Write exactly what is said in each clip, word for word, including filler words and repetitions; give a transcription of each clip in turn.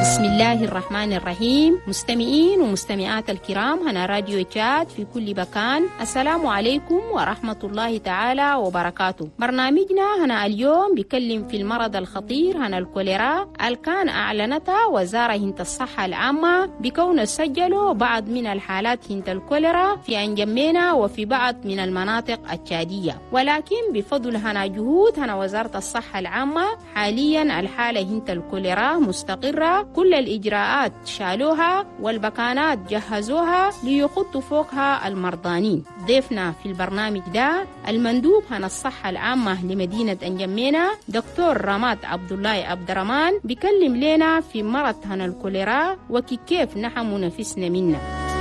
بسم الله الرحمن الرحيم. مستمعين ومستمعات الكرام، هنا راديو تشاد في كل مكان، السلام عليكم ورحمة الله تعالى وبركاته. برنامجنا هنا اليوم بيكلم في المرض الخطير هنا الكوليرا، الكان أعلنتها وزارة هند الصحة العامة بكون سجلوا بعض من الحالات هند الكوليرا في أنجمينا وفي بعض من المناطق التشادية، ولكن بفضل هنا جهود هنا وزارة الصحة العامة حاليا الحالة هند الكوليرا مستقرة، كل الإجراءات شالوها والبكانات جهزوها ليخطوا فوقها المرضانين. ضيفنا في البرنامج ده المندوب هنا الصحة العامة لمدينة أنجمينا دكتور رماد عبد الله عبد الرحمن، بيكلم لنا في مرض هنا الكوليرا وكيف نحن منافسنا منه.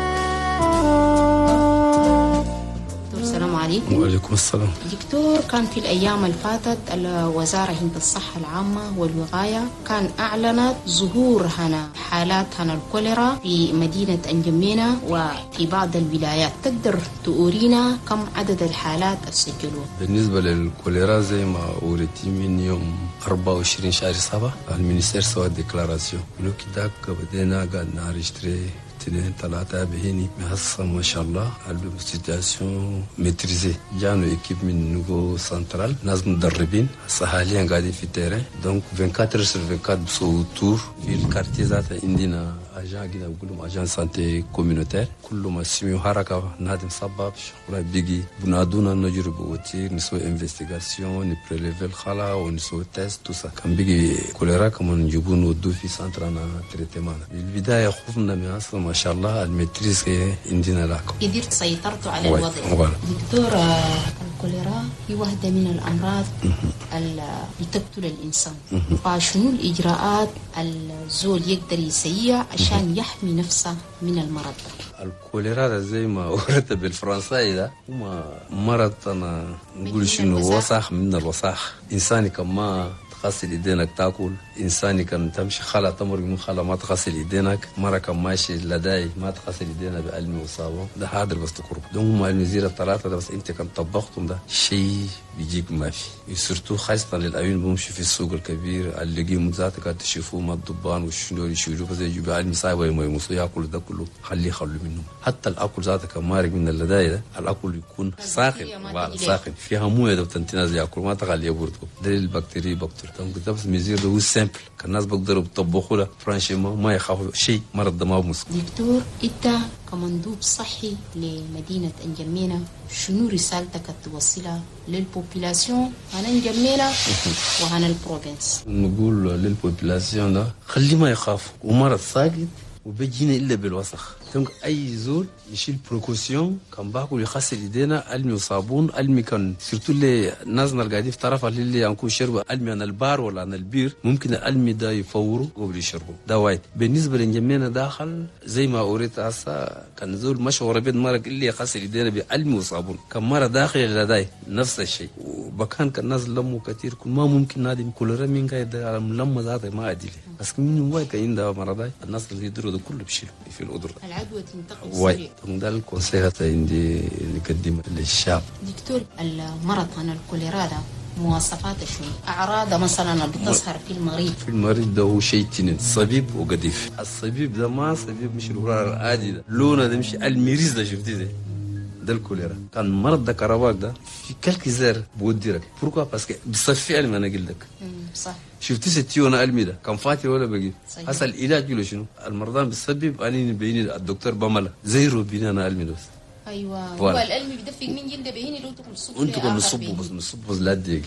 السلام عليكم. وعليكم السلام. دكتور، كان في الأيام اللي فاتت الوزارة هند الصحة العامة والوقاية كان أعلنت ظهور هنا حالات هنا الكوليرا في مدينة أنجمينا وفي بعض الولايات، تقدر تقولينا كم عدد الحالات السجلوها؟ بالنسبة للكوليرا زي ما أوريتي من يوم أربعة وعشرين شهر سبعة المينيستير سوى ديكلاراسيون لو كده بدينا قاعد نارجتري اثنين ثلاثة بهني محصة ما شاء الله على سيتياسيون ميتريزي. جانو إكيب من نوفو سنترال، ناس مدربين هسه حاليا قاعدين في التيران، دونك أربعة وعشرين سور أربعة وعشرين بسووا تور في الكارتيه ذات. عندنا أجان كده بقولهم أجان سانتي كوميونيتير، كلهم سميو حركة نادم سبب شغل بيجي بنادونا نجرب وتير نسوي انفستيغاسيون نبريليف الخلا ونسوي تيست توسا. كان بيجي كوليرا كمان نجيبون ودو في سنترنا تريتمان. بالبداية خوفنا من أصلا ما شاء الله الميتريز عندنا لكم قدرت سيطرتوا على الوضع. دكتور، الكوليرا هي واحدة من الأمراض اللي بتقتل الإنسان، فشنو الإجراءات الزول يقدر يسيها عشان يحمي نفسه من المرض؟ الكوليرا زي ما قلت بالفرنساي ده هو مرض أنا نقول شنو وسخ من الوسخ. إنساني كما تغسل يدينك تاكل، إنساني كان تمشي خلا تمر من خلا ما تغسل يدينك، مرة كان ماشي لداي ما تغسل يدينا بألمي وصابون، ده حاضر بس تقرب دون ما المزيرة الثلاثة ده بس أنت كان طبختم ده شيء بيجيك ما في. يسرتو خاصة للأيون بمشي في السوق الكبير اللي جي مزاتك قاعد تشوفوه ما الضبان والشنو يشيلوه بس يجيبوا على المساوي وما يمسوا ياكل ده كله خليه خلوا منه. حتى الأكل ذاتك كان مارق من اللداي ده الأكل يكون ساخن ساخن فيها موية ده بتنتناز ياكل ما تخليه يبردكم ده البكتيريا بكتير. ده بس مزير ده هو سامبل كان الناس بقدروا يطبخوا له فرانشيما ما يخافوا شيء مرض ده ما مسك. دكتور، انت كمندوب صحي لمدينة أنجمينا شنو رسالتك توصلها للبوبولاسيون هنا أنجمينا وهنا البروفنس؟ نقول للبوبولاسيون ده خلي ما يخافوا ومرض ساكت وبيجينا إلا بالوسخ. دونك أي زول يشيل بروكوسيون كان باكل يغسل يدينا ألمي وصابون ألمي كان سيرتو اللي نازنا القاعدين في طرف اللي ينكون شربوا ألمي عن البار ولا عن البير ممكن الألمي ده يفوروا قبل يشربوا ده وايد. بالنسبة لنجمينا داخل زي ما أوريت هسا كان زول مشهور بين مرق اللي يغسل يدينا بألمي وصابون كان مرة داخل لداي نفس الشيء. وبكان كان الناس لموا كثير كل ما ممكن نادم كوليرا مين قاعد لما ذاته ما أدري بس من وايد كان عنده مرضاي الناس اللي يدروا ده كله بيشيلوا في الأدرة العدوى تنتقل سريع. ده الكونسيغة عندي نقدم للشعب. دكتور، المرض عن الكوليرا ده مواصفاته شنو؟ أعراض مثلا بتظهر في المريض؟ في المريض ده هو شيء تنين صبيب وقديف. الصبيب ده ما صبيب مش الورار العادي ده لونه ده مش الميريز ده شفتي ده ده الكوليرا. كان مرض ده كرباك ده في كلك زر بوديرك بوركوا باسكو بصفي علم انا قلت لك صح. شفتي ستيونا علمي ده كان فاتي ولا بقي هسه العلاج له شنو؟ المرضان بتسبب اني بيني الدكتور بملا زي روبيني انا علمي بس. ايوه هو العلمي بيدفق من جلده بهني لو تكون تصب انتوا كنتوا تصبوا بس نصبوا لا دقيقه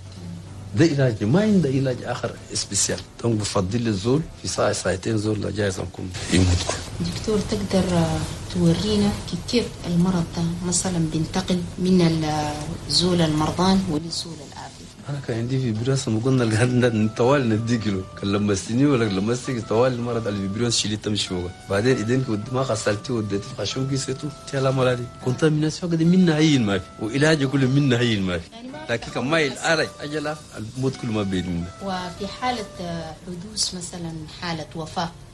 ده علاج ما عنده علاج اخر سبيسيال. دونك بفضل الزول في ساعه ساعتين زول لا جايز انكم يموتكم. دكتور، تقدر تورينا كيف المرض ده مثلا بينتقل من الزول المرضان ولزول العافية؟ انا كان عندي فيبريونس ما قلنا الغد طوال نديك له كان لمستني ولا لمستك طوال المرض الفيبريونس شيلته مش فوق بعدين ايدينك ما غسلتي وديتي في خشوم قيسته تلا مرادي كونتاميناسيون قد منها هي ما في وعلاج كله منها هي ما في لكن كان ما الارج اجل الموت كل ما بين منه. وفي حالة حدوث مثلا حالة وفاة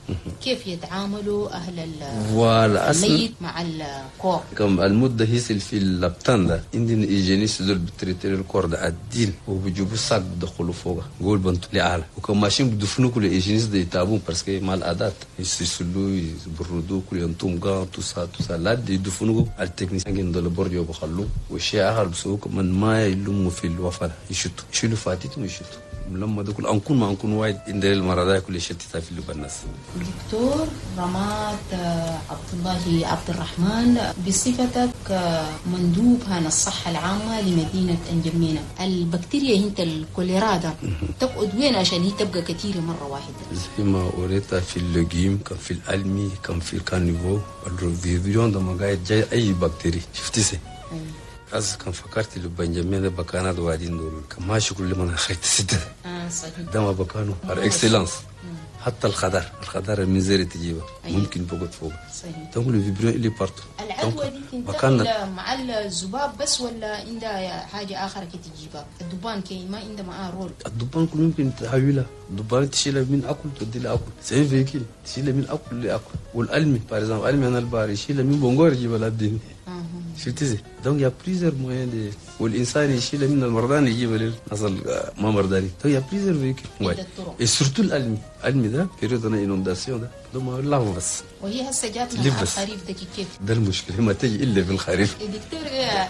كيف يتعاملوا أهل الميت مع الكور؟ كم المدة هيسل في اللبتان ده عندنا إيجينيس دول بتريتير الكور ده الدين وبيجيبوا ساق بدخلوا فوقه قول بنتو لعالة وكم ماشين بدفنوا كل إيجينيس ده يتابون برسكي مع العادات يسلسلوا يبردوا كل ينتم قام توسا توسا لا يدفنوا التكنيسيين عندنا برجوا بخلوا والشيء آخر بسوق من ما يلموا في الوفاة يشتوا يشيلوا فاتيتهم يشتوا لما دخل أنكون ما أنكون وايد عند المرضى كل شيء تتفي له بالناس. دكتور رماد عبد الله عبد الرحمن، بصفتك مندوب هنا الصحة العامة لمدينة أنجمينة، البكتيريا هنت الكوليرا ده تقعد وين عشان هي تبقى كثيرة مرة واحدة؟ زي ما قريتها في اللجيم كان في الألمي كان في الكانيفو الروفيديون ده ما قاعد جاي أي بكتيريا شفتي؟ أز كان فكرت لو بنجمين بكانات وادين دول كان ماشي كل ما خيت سته اه صحيح ده ما بكانوا ار اكسلانس حتى الخضار الخضار من زي تجيبه أيه. ممكن بقعد فوق صحيح تقول الفيبريون اللي بارتو العدوى دي تنتقل مع الذباب بس ولا عندها حاجه اخرى كي تجيبها؟ الدبان كي ما عنده معاه رول؟ الدبان كله ممكن تحولها الدبان تشيلها من اكل تودي لها اكل زي فيكل تشيلها من اكل لاكل والالمي باريزون الالمي انا الباري يشيلها من بونغور يجيبها للدين شفتي دونك يا بليزر موين دي والانسان يشيلها من المرضان يجيبها للناس ما مرضاني دونك يا بليزر فيكل اي سورتو الالمي الالمي ده بيريود انا انونداسيون ده دوما لا بس وهي هسه جاتنا مع الخريف ده كيف؟ ده المشكله ما تجي الا في الخريف. دكتور ايه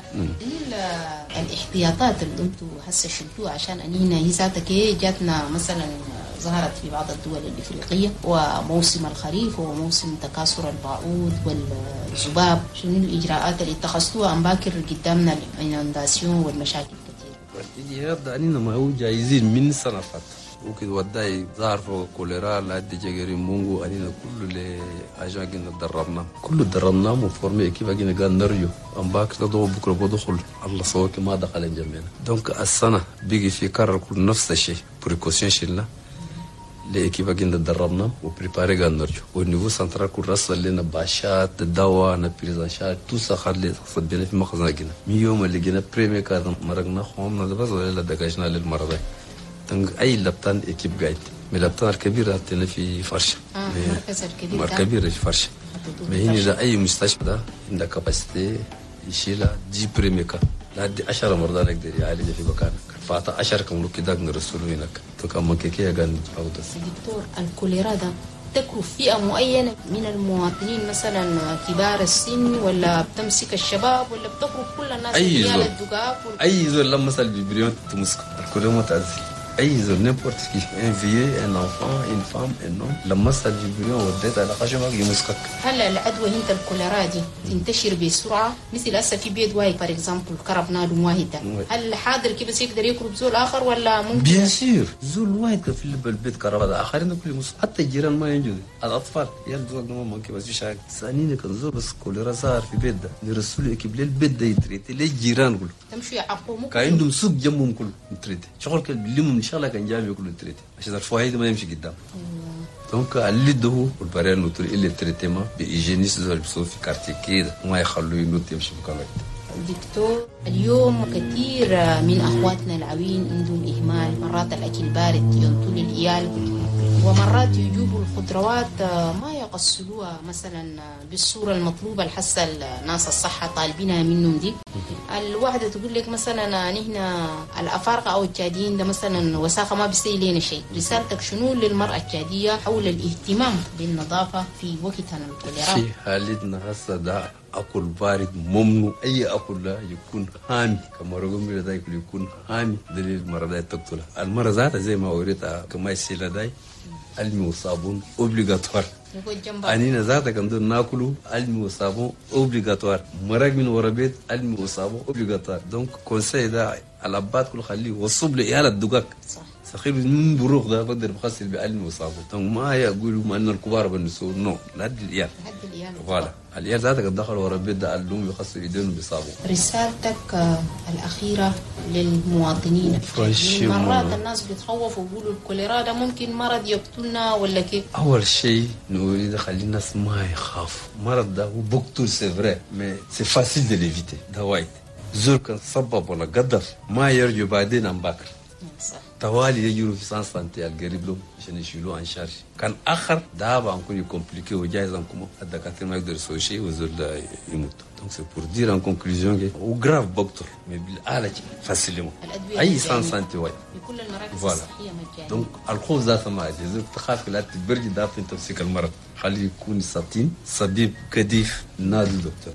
الاحتياطات اللي انتم هسه شلتوها عشان انينا هي ذاتها جاتنا مثلا ظهرت في بعض الدول الافريقيه وموسم الخريف وموسم تكاثر البعوض والذباب، شنو الاجراءات اللي اتخذتوها ام باكر قدامنا الانونداسيون والمشاكل كثيره؟ الاجراءات ده انينا ما هو جايزين من سنه فاتت وكده وداي ظهر فوق كوليرا لحد جاكري مونغو انينا كل اللي اجا جينا دربنا كله دربنا مفورمي كيف جينا قال نرجو ام باك تدو بكره بدخل الله سوك ما دخل الجميع دونك السنه بيجي في كرر كل نفس الشيء بريكوشن شلنا لكيف جينا دربنا وبريباري قال نرجو والنيفو سنترال كل رسل لنا باشات الدواء نبريزاشات توسا خلي صدنا في مخزن جينا من يوم اللي جينا بريمي كذا مرقنا خومنا بس ولا دقاجنا للمرضى أي لبتان إكيب قاعد من اللبتان الكبيرة تنا في فرشة آه مركز الكبير مركز كبير في فرشة ما هنا ده أي مستشفى ده عنده كاباسيتي يشيلها دي بريميكا لحد عشرة مرضى نقدر يعالج في مكانك فاتا عشرة كم لو كده نرسله هناك تكمل كيكيا كان عودة. دكتور الكوليرا ده تكرف فئة معينة من المواطنين مثلا كبار السن ولا بتمسك الشباب ولا بتكرف كل الناس؟ أي زول الدقاق أي زول لما سال ببريون تمسك الكوليرا متعزل أي زول نيمبورت كي ان فيي ان انفان ان فام ان نون لما سال ببريون وديت على خشمك يمسكك. هل العدوى هنت الكوليرا دي تنتشر بسرعة مثل هسه في بيت واحد بار اكزامبل كرب نادم واحد ده هل حاضر كي بس يقدر يكرب زول آخر ولا ممكن؟ بيان سير زول واحد في البيت كرب هذا آخرين كل مسك حتى الجيران ما ينجوا الأطفال يا زول ما ممكن بس يشاك ثانيين كان زول بس كوليرا صار في بيت ده نرسله يكيب ليه البيت ده يتريت ليه الجيران كله تمشي يعقوموا كان عندهم سوق جنبهم كله يتريت شغل كان بيلمهم إن شاء الله كان جامع كله يتريت عشان الفوايد ما يمشي قدام. دونك اللي ده والبريال نوتر اللي تريتما بإيجينيس زول بيصير في كارتي كده وما يخلوه ينوت يمشي بكلام. دكتور اليوم كثير من أخواتنا العوين عندهم إهمال، مرات الأكل بارد ينطوا للعيال ومرات يجيبوا الخضروات ما يقصلوها مثلا بالصورة المطلوبة الحسة الناس الصحة طالبينها منهم دي. الواحدة تقول لك مثلا نحن الأفارقة أو التشاديين ده مثلا وساخة ما بيسوي لنا شيء، رسالتك شنو للمرأة التشادية حول الاهتمام بالنظافة في وقتنا الكوليرا؟ في حالتنا هسه ده أكل بارد ممنوع أي أكل لا يكون هامي كما رقم ده يكون هامي دليل المرضى تقتلها المرضى ذاتها زي ما وريتها كما يصير داي المي وصابون اوبليغاتوار انينا ذاتها كندون ناكلو المي وصابون اوبليغاتوار مرق من ورا بيت المي وصابون اوبليغاتوار دونك كونساي ده الابات كله خليه وصب لي عيال الدقاق صح سخير من بروق ده بقدر بغسل بعلم وصابون دونك ما يقولوا ما ان الكبار بنسوا نو لحد العيال لحد العيال فوالا العيال ذاتها قد دخلوا ورا البيت ده قال لهم يغسلوا ايديهم بصابون. رسالتك الاخيره للمواطنين مرات الناس بيتخوفوا ويقولوا الكوليرا ده ممكن مرض يقتلنا ولا كيف؟ اول شيء نريد نخلي الناس ما يخافوا مرض ده هو بقتل سي فري مي سي فاسيل دو ليفيتي ده وايد زول كان سبب ولا قدر ما يرجو بعدين عن باكر توالي يجروا في سان سانتي القريب لهم عشان يشيلوه عن شارج. كان اخر ده بانكون يكومبليكي وجايز انكم الدكاتره ما يقدروا يسوي شيء وزول يموت. دونك سي بور دير ان كونكلوزيون او غراف بكتور مي بالاله فاسيلمو اي سان سانتي واي بكل المراكز الصحيه مجانيه. دونك الخوف ذات ما اذا تخاف لا تبرج دافن تمسك المرض خلي يكون ساتين صبيب كديف نادي دكتور.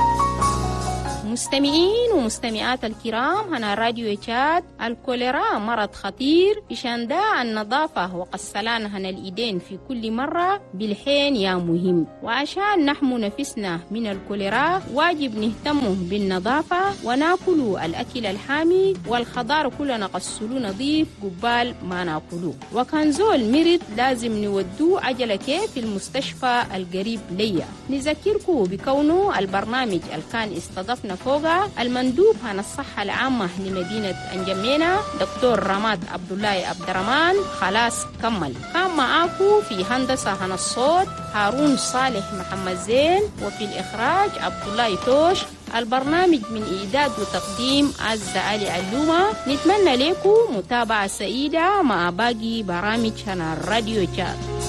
مستمعين ومستمعات الكرام، هنا راديو تشاد. الكوليرا مرض خطير، عشان ده النظافة وغسلان هنا الإيدين في كل مرة بالحين يا مهم. وعشان نحمو نفسنا من الكوليرا واجب نهتم بالنظافة وناكل الأكل الحامي والخضار كلنا غسلوه نظيف قبال ما ناكلوه. وكان زول مرض لازم نودوه عجلة كيف في المستشفى القريب ليا. نذكركم بكونه البرنامج الكان استضفنا فوقها المندوب عن الصحة العامة لمدينة أنجمينا دكتور رماد عبد الله عبد الرحمن. خلاص كمل. كان معاكو في هندسة عن الصوت هارون صالح محمد زين، وفي الإخراج عبد الله توش. البرنامج من إعداد وتقديم عزة علي علومة. نتمنى لكم متابعة سعيدة مع باقي برامج هنا الراديو تشاد.